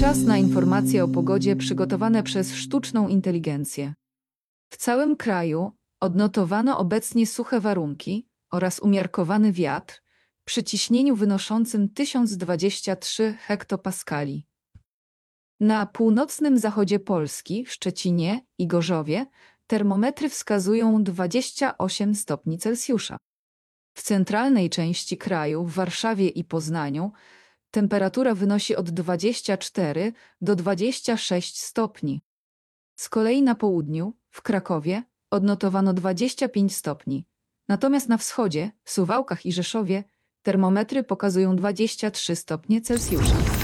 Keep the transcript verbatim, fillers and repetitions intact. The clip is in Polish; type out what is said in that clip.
Czas na informacje o pogodzie przygotowane przez sztuczną inteligencję. W całym kraju odnotowano obecnie suche warunki oraz umiarkowany wiatr przy ciśnieniu wynoszącym tysiąc dwadzieścia trzy hektopaskali. Na północnym zachodzie Polski, w Szczecinie i Gorzowie, termometry wskazują dwadzieścia osiem stopni Celsjusza. W centralnej części kraju, w Warszawie i Poznaniu, temperatura wynosi od dwudziestu czterech do dwudziestu sześciu stopni. Z kolei na południu, w Krakowie, odnotowano dwadzieścia pięć stopni. Natomiast na wschodzie, w Suwałkach i Rzeszowie, termometry pokazują dwadzieścia trzy stopnie Celsjusza.